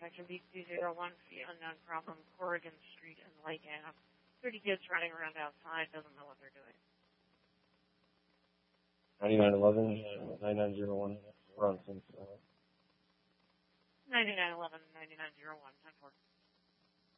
intersection B201 for the unknown problem, Corrigan Street and Lake Ave. 30 kids running around outside, doesn't know what they're doing. 9911, 9901, run since 9911, 9901, 10-4.